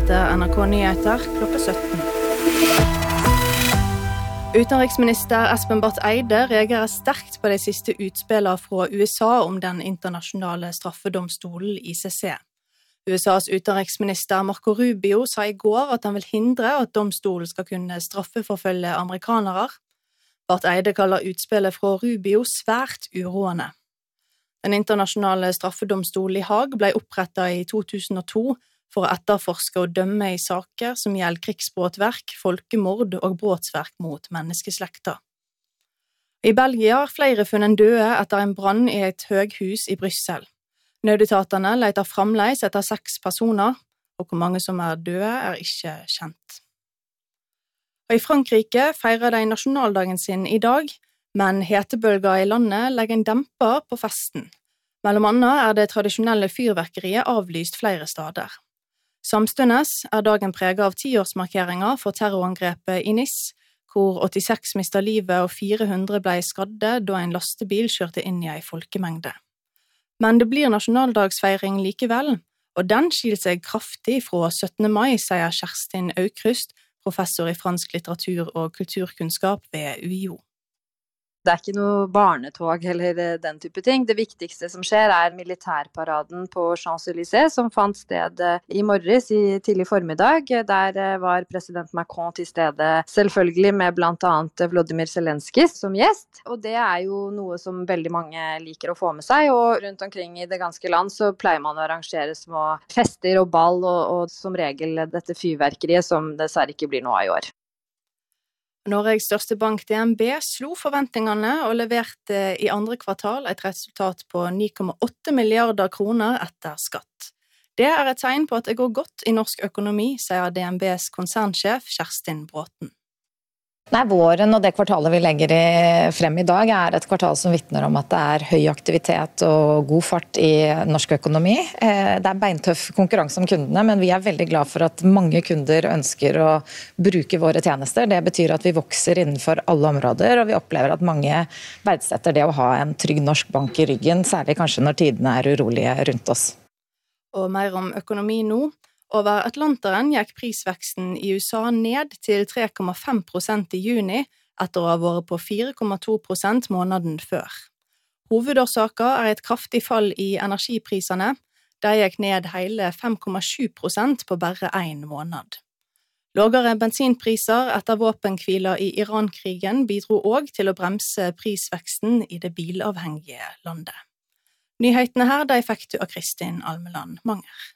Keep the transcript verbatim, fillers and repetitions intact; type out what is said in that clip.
etter N R K Nyheter klokka sytten. Utenriksminister Espen Barth Eide reagerer sterkt på de siste utspillene fra U S A om den internasjonale straffedomstolen I C C. U S A's utenriksminister Marco Rubio sa I går at han vil hindre at domstolen skal kunne straffeforfølge amerikanere. Barth Eide kaller utspillet fra Rubio svært uroende. Den internasjonale straffedomstolen I Haag ble opprettet I to tusen og to for å etterforske og dømme I saker som gjelder krigsbråtverk, folkemord og brotsverk mot menneskeslekter. I Belgia har flere funnet døde etter en brann I et høghus I Bryssel. Nødetatene leter fremleis etter seks personer, og hvor mange som er døde er ikke kjent. Og I Frankrike feirer de nasjonaldagen sin I dag, men hetebølger I landet legger en demper på festen. Mellom annet er det tradisjonelle fyrverkeriet avlyst flere steder. Samstundes er dagen preget av tiårsmarkeringer for terrorangrepet I Nice, hvor åttiseks mistet livet og fire hundre ble skadde da en lastebil kjørte inn I en folkemengde. Men det blir nasjonaldagsfeiring likevel, og den skiller seg kraftig fra syttende mai, sier Kerstin Aukrust, professor I fransk litteratur og kulturkunnskap ved U I O. Det er ikke noe barnetog eller den type ting. Det viktigste som skjer er militærparaden på Champs-Élysées, som fant sted I morges, I tidlig formiddag. Der var president Macron til stede, selvfølgelig med blant annet Volodymyr Zelenskyj som gjest. Og det er jo noe som veldig mange liker å få med seg, og rundt omkring I det ganske land så pleier man å arrangere små fester og ball, og, og som regel dette fyrverkeriet som dessverre ikke blir noe av I år. Norges største bank D N B slo forventningene og leverte I andre kvartal et resultat på ni komma åtte milliarder kroner etter skatt. Det er et tegn på at det går godt I norsk økonomi, sier D N B's konsernsjef Kjerstin Bråten. Nei, våren og det kvartalet vi legger I frem I dag er et kvartal som vittner om at det er høy aktivitet og god fart I norsk økonomi. Det er beintøff konkurranse om kundene, men vi er veldig glad for at mange kunder ønsker å bruke våre tjenester. Det betyr at vi vokser innenfor alle områder, og vi opplever at mange verdsetter det å ha en trygg norsk bank I ryggen, særlig kanskje når tidene er urolige rundt oss. Og mer om økonomi nå. Over Atlanteren gikk prisveksten I USA ned til tre komma fem prosent I juni, etter å ha vært på fire komma to prosent måneden før. Hovedårsaker er et kraftig fall I energiprisene. De gikk ned hele fem komma sju prosent på bare en måned. Lavere bensinpriser etter våpenhviler I Iran-krigen bidro også til å bremse prisveksten I det bilavhengige landet. Nyhetene her de fikk du av Kristin Almeland Manger.